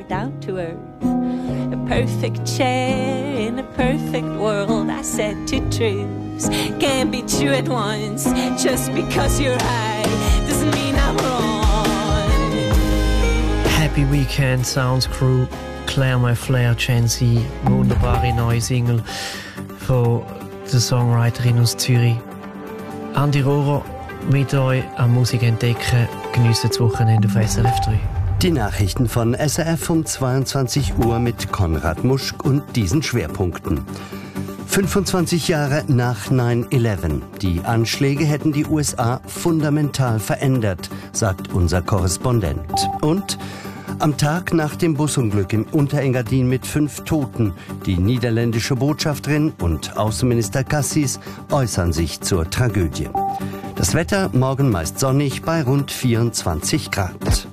down to earth. A perfect chair in a perfect world, I said to troops. Can't be true at once. Just because you're high doesn't mean I'm wrong. Happy Weekend, Sounds Crew, Claire My Flair, Chancy, wunderbare neue Single von der Songwriterin aus Zürich. Andi Rohrer mit euch an Musik entdecken, geniessen das Wochenende auf SRF 3. Die Nachrichten von SRF um 22 Uhr mit Konrad Muschk und diesen Schwerpunkten. 25 Jahre nach 9/11. Die Anschläge hätten die USA fundamental verändert, sagt unser Korrespondent. Und am Tag nach dem Busunglück im Unterengadin mit 5 Toten, die niederländische Botschafterin und Außenminister Cassis äußern sich zur Tragödie. Das Wetter morgen meist sonnig bei rund 24 Grad.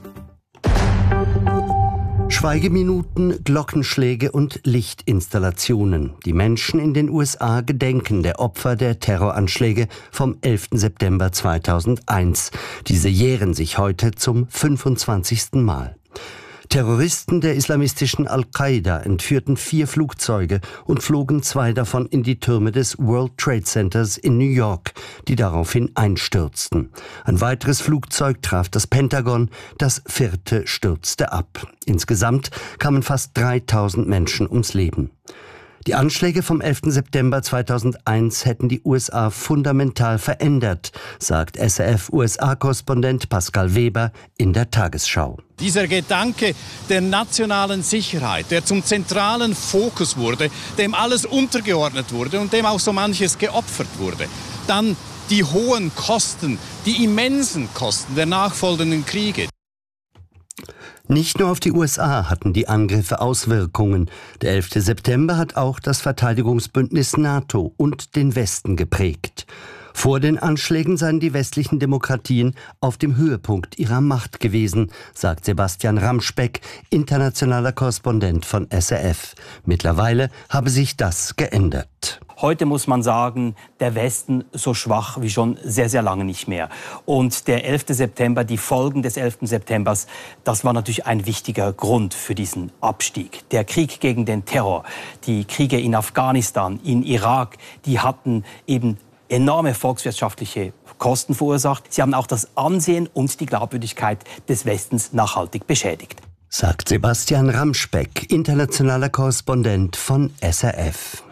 Schweigeminuten, Glockenschläge und Lichtinstallationen. Die Menschen in den USA gedenken der Opfer der Terroranschläge vom 11. September 2001. Diese jähren sich heute zum 25. Mal. Terroristen der islamistischen Al-Qaida entführten 4 Flugzeuge und flogen 2 davon in die Türme des World Trade Centers in New York, die daraufhin einstürzten. Ein weiteres Flugzeug traf das Pentagon, das 4. stürzte ab. Insgesamt kamen fast 3000 Menschen ums Leben. Die Anschläge vom 11. September 2001 hätten die USA fundamental verändert, sagt SRF-USA-Korrespondent Pascal Weber in der Tagesschau. Dieser Gedanke der nationalen Sicherheit, der zum zentralen Fokus wurde, dem alles untergeordnet wurde und dem auch so manches geopfert wurde. Dann die hohen Kosten, die immensen Kosten der nachfolgenden Kriege. Nicht nur auf die USA hatten die Angriffe Auswirkungen. Der 11. September hat auch das Verteidigungsbündnis NATO und den Westen geprägt. Vor den Anschlägen seien die westlichen Demokratien auf dem Höhepunkt ihrer Macht gewesen, sagt Sebastian Ramspeck, internationaler Korrespondent von SRF. Mittlerweile habe sich das geändert. Heute muss man sagen, der Westen so schwach wie schon sehr, sehr lange nicht mehr. Und der 11. September, die Folgen des 11. Septembers, das war natürlich ein wichtiger Grund für diesen Abstieg. Der Krieg gegen den Terror, die Kriege in Afghanistan, in Irak, die hatten eben enorme volkswirtschaftliche Kosten verursacht. Sie haben auch das Ansehen und die Glaubwürdigkeit des Westens nachhaltig beschädigt. Sagt Sebastian Ramspeck, internationaler Korrespondent von SRF.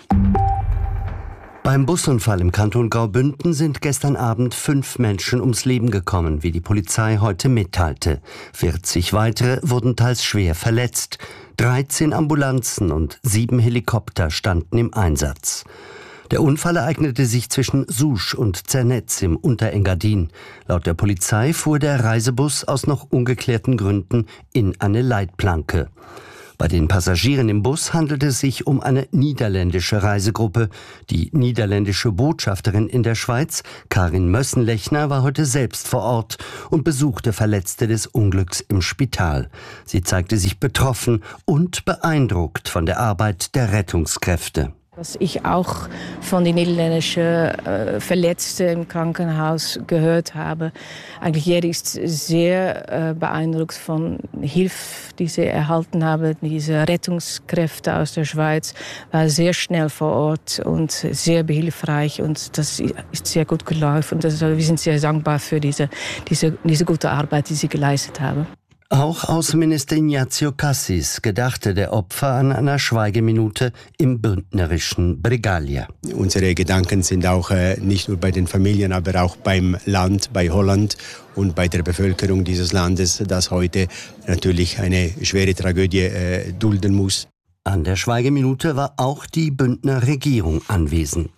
Beim Busunfall im Kanton Graubünden sind gestern Abend 5 Menschen ums Leben gekommen, wie die Polizei heute mitteilte. 40 weitere wurden teils schwer verletzt. 13 Ambulanzen und 7 Helikopter standen im Einsatz. Der Unfall ereignete sich zwischen Susch und Zernetz im Unterengadin. Laut der Polizei fuhr der Reisebus aus noch ungeklärten Gründen in eine Leitplanke. Bei den Passagieren im Bus handelte es sich um eine niederländische Reisegruppe. Die niederländische Botschafterin in der Schweiz, Karin Mössenlechner, war heute selbst vor Ort und besuchte Verletzte des Unglücks im Spital. Sie zeigte sich betroffen und beeindruckt von der Arbeit der Rettungskräfte. Was ich auch von den niederländischen Verletzten im Krankenhaus gehört habe, eigentlich jeder ist sehr beeindruckt von Hilfe, die sie erhalten haben. Diese Rettungskräfte aus der Schweiz waren sehr schnell vor Ort und sehr behilfreich und das ist sehr gut gelaufen. Und wir sind sehr dankbar für diese gute Arbeit, die sie geleistet haben. Auch Außenminister Ignazio Cassis gedachte der Opfer an einer Schweigeminute im bündnerischen Bregaglia. Unsere Gedanken sind auch nicht nur bei den Familien, aber auch beim Land, bei Holland und bei der Bevölkerung dieses Landes, das heute natürlich eine schwere Tragödie dulden muss. An der Schweigeminute war auch die Bündner Regierung anwesend.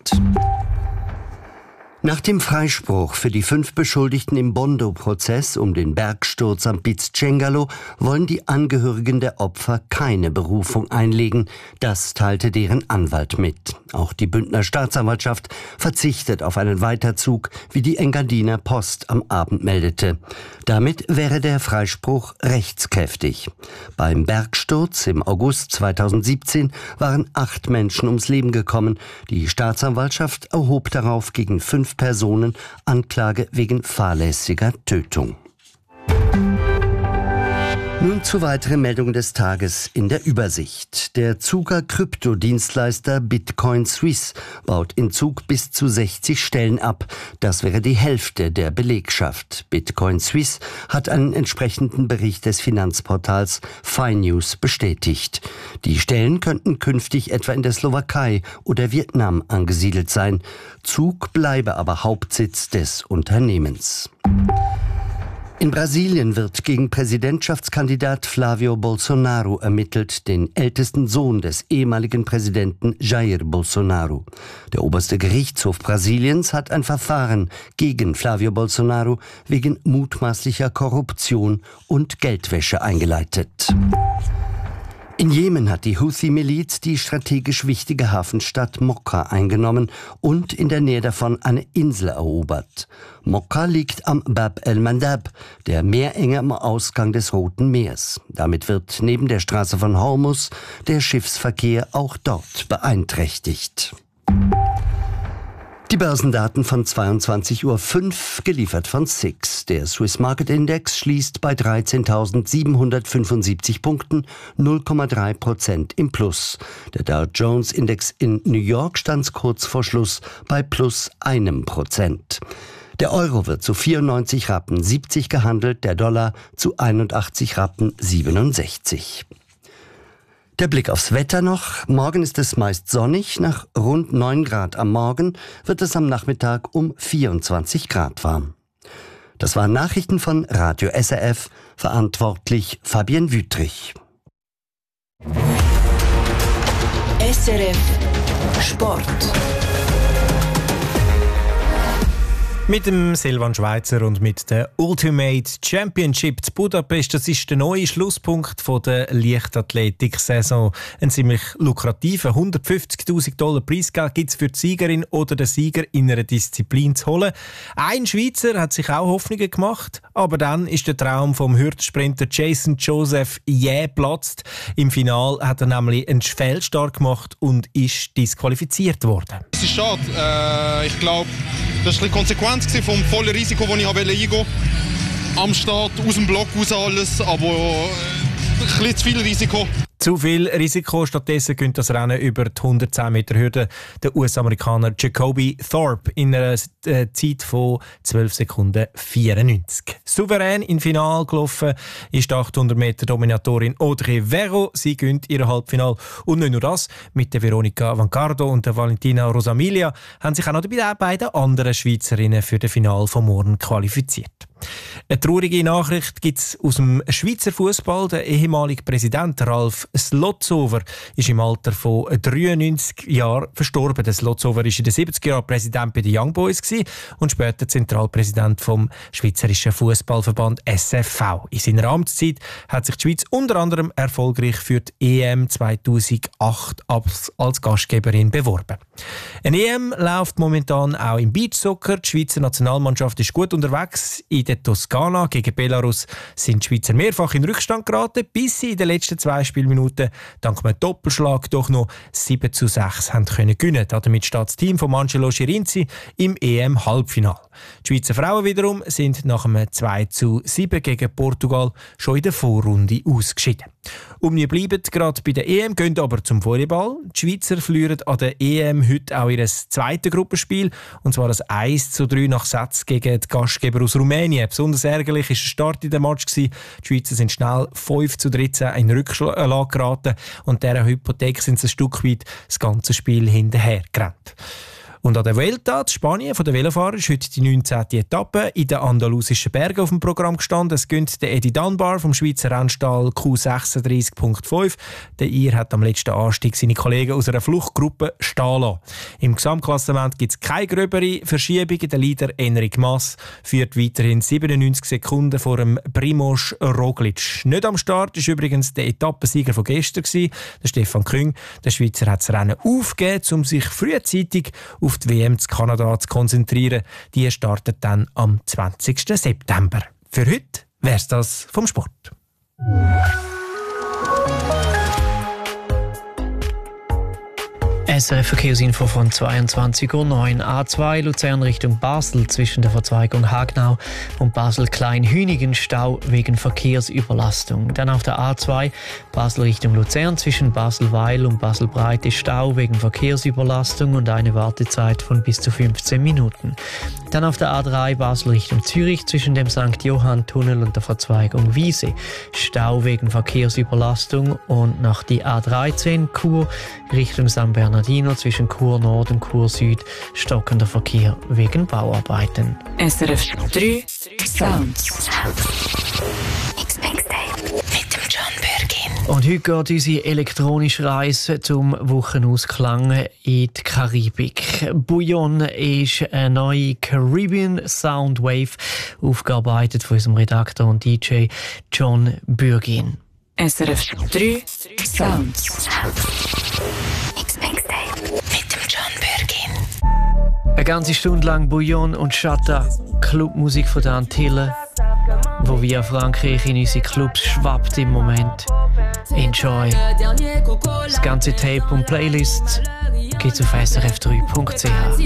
Nach dem Freispruch für die 5 Beschuldigten im Bondo-Prozess um den Bergsturz am Piz Cengalo wollen die Angehörigen der Opfer keine Berufung einlegen. Das teilte deren Anwalt mit. Auch die Bündner Staatsanwaltschaft verzichtet auf einen Weiterzug, wie die Engadiner Post am Abend meldete. Damit wäre der Freispruch rechtskräftig. Beim Bergsturz im August 2017 waren 8 Menschen ums Leben gekommen. Die Staatsanwaltschaft erhob darauf gegen 5 Personen Anklage wegen fahrlässiger Tötung. Nun zu weiteren Meldungen des Tages in der Übersicht. Der Zuger Kryptodienstleister Bitcoin Suisse baut in Zug bis zu 60 Stellen ab. Das wäre die Hälfte der Belegschaft. Bitcoin Suisse hat einen entsprechenden Bericht des Finanzportals Finews bestätigt. Die Stellen könnten künftig etwa in der Slowakei oder Vietnam angesiedelt sein. Zug bleibe aber Hauptsitz des Unternehmens. In Brasilien wird gegen Präsidentschaftskandidat Flávio Bolsonaro ermittelt, den ältesten Sohn des ehemaligen Präsidenten Jair Bolsonaro. Der oberste Gerichtshof Brasiliens hat ein Verfahren gegen Flávio Bolsonaro wegen mutmaßlicher Korruption und Geldwäsche eingeleitet. In Jemen hat die Houthi-Miliz die strategisch wichtige Hafenstadt Mokka eingenommen und in der Nähe davon eine Insel erobert. Mokka liegt am Bab el-Mandab, der Meerenge am Ausgang des Roten Meers. Damit wird neben der Straße von Hormuz der Schiffsverkehr auch dort beeinträchtigt. Die Börsendaten von 22:05 Uhr, geliefert von SIX. Der Swiss Market Index schließt bei 13.775 Punkten, 0,3% im Plus. Der Dow Jones Index in New York stand kurz vor Schluss bei plus 1%. Der Euro wird zu 94 Rappen 70 gehandelt, der Dollar zu 81 Rappen 67. Der Blick aufs Wetter noch. Morgen ist es meist sonnig. Nach rund 9 Grad am Morgen wird es am Nachmittag um 24 Grad warm. Das waren Nachrichten von Radio SRF, verantwortlich Fabienne Wüttrich. SRF Sport. Mit dem Silvan Schweizer und mit der Ultimate Championship zu Budapest. Das ist der neue Schlusspunkt von der Leichtathletik-Saison. Ein ziemlich lukrativer $150.000 Preisgeld gibt es für die Siegerin oder den Sieger in einer Disziplin zu holen. Ein Schweizer hat sich auch Hoffnungen gemacht, aber dann ist der Traum vom Hürdensprinter Jason Joseph geplatzt. Im Finale hat er nämlich einen Fehlstart gemacht und ist disqualifiziert worden. Es ist schade. Ich glaube, das war eine Konsequenz vom vollen Risiko, das ich eingehen wollte. Am Start, aus dem Block, aus alles, aber ein bisschen zu viel Risiko. Zu viel Risiko. Stattdessen gewinnt das Rennen über die 110 Meter Hürde der US-Amerikaner Jacoby Thorpe in einer Zeit von 12 Sekunden 94. Souverän im Finale gelaufen ist die 800 Meter Dominatorin Audrey Verreau. Sie gewinnt ihr Halbfinale. Und nicht nur das, mit der Veronica Vancardo und der Valentina Rosamilia haben sich auch noch die beiden anderen Schweizerinnen für das Finale von morgen qualifiziert. Eine traurige Nachricht gibt es aus dem Schweizer Fußball. Der ehemalige Präsident Ralf Slotzover ist im Alter von 93 Jahren verstorben. Der Slotzover war in den 70er Jahren Präsident bei den Young Boys und später Zentralpräsident vom Schweizerischen Fußballverband SFV. In seiner Amtszeit hat sich die Schweiz unter anderem erfolgreich für die EM 2008 als Gastgeberin beworben. Eine EM läuft momentan auch im Beachsoccer. Die Schweizer Nationalmannschaft ist gut unterwegs. In der Toskana gegen Belarus sind die Schweizer mehrfach in Rückstand geraten, bis sie in den letzten 2 Spielminuten dank einem Doppelschlag doch noch 7:6 haben können gewinnen. Damit steht das Team von Angelo Schirinzi im EM-Halbfinale. Die Schweizer Frauen wiederum sind nach einem 2:7 gegen Portugal schon in der Vorrunde ausgeschieden. Wir bleiben gerade bei der EM, gehen aber zum Volleyball. Die Schweizer verlieren an der EM heute auch ihr zweites Gruppenspiel, und zwar das 1:3 nach Sätzen gegen die Gastgeber aus Rumänien. Besonders ärgerlich war der Start in dem Match. Die Schweizer sind schnell 5:13 in Rückschlag geraten und dieser Hypothek sind sie ein Stück weit das ganze Spiel hinterher gerannt. Und an der Vuelta, Spanien, von den Velofahrern ist heute die 19. Etappe in den andalusischen Bergen auf dem Programm gestanden. Es gönnt der Eddie Dunbar vom Schweizer Rennstall Q36.5. Der Ir hat am letzten Anstieg seine Kollegen aus einer Fluchtgruppe stehen lassen. Im Gesamtklassement gibt es keine gröbere Verschiebung. Der Leader Enric Mas führt weiterhin 97 Sekunden vor dem Primož Roglic. Nicht am Start ist übrigens der Etappensieger von gestern, der Stefan Küng. Der Schweizer hat das Rennen aufgegeben, um sich frühzeitig auf die WM zu Kanada zu konzentrieren. Die startet dann am 20. September. Für heute wäre es das vom Sport. SRF Verkehrsinfo von 22:09 Uhr. A2 Luzern Richtung Basel zwischen der Verzweigung Hagnau und Basel-Kleinhünigen Stau wegen Verkehrsüberlastung. Dann auf der A2 Basel Richtung Luzern zwischen Basel-Weil und Basel-Breite Stau wegen Verkehrsüberlastung und eine Wartezeit von bis zu 15 Minuten. Dann auf der A3 Basel Richtung Zürich zwischen dem St. Johann-Tunnel und der Verzweigung Wiese Stau wegen Verkehrsüberlastung und nach die A13 Chur Richtung San Bernardino zwischen Chur Nord und Chur Süd stockender Verkehr wegen Bauarbeiten. SRF 3 Sounds. Mit dem John Bergin. Und heute geht unsere elektronische Reise zum Wochenausklang in die Karibik. Bouillon ist eine neue Caribbean Soundwave, aufgearbeitet von unserem Redakteur und DJ John Bergin. SRF 3 Sounds. Mit dem John Bergin. Eine ganze Stunde lang Bouillon und Chata, Clubmusik von den Antillen, wo via Frankreich in unsere Clubs schwappt im Moment. Enjoy. Das ganze Tape und Playlist geht's auf srf3.ch.